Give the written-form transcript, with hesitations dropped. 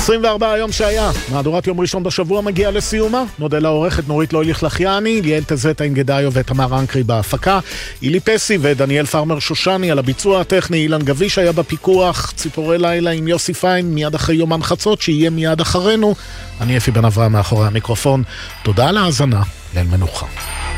24 היום שהיה. מהדורת יום ראשון בשבוע מגיעה לסיומה. נודה לעורכת נורית לויליך לחייני, ליאל תזטה אינגדאיו ותמר אנקרי בהפקה, אילי פסי ודניאל פרמר שושני על הביצוע הטכני, אילן גביש היה בפיקוח, ציפורי לילה עם יוסי פיין מיד אחרי יומן חצות שיהיה מיד אחרינו. אני אפי בן אברהם מאחורי המיקרופון. תודה על ההאזנה, ליל מנוחה.